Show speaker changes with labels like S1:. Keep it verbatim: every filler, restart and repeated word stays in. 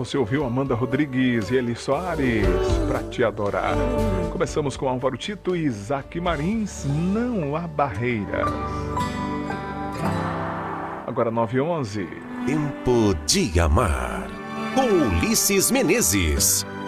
S1: você ouviu Amanda Rodrigues e Eli Soares, Pra Te Adorar. Começamos com Álvaro Tito e Isaac Marins, Não Há Barreiras. Agora nove e onze.
S2: Tempo de Amar, com Ulisses Menezes.